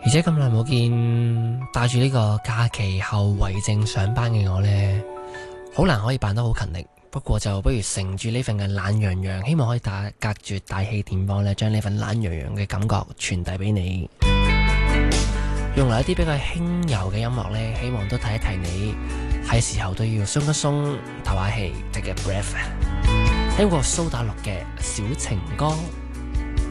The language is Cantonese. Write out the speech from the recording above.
而且咁耐冇見，帶住呢個假期後遺症上班嘅我呢，好難可以扮得好勤力。不過就不如乘住呢份嘅懶洋洋，希望可以隔住大氣電波呢，將呢份懶洋洋嘅感覺傳遞俾你。用嚟一啲比較輕柔嘅音樂呢，希望都提一提你係時候都要鬆一鬆，唞下氣，take a breath。聽過蘇打綠嘅小情歌。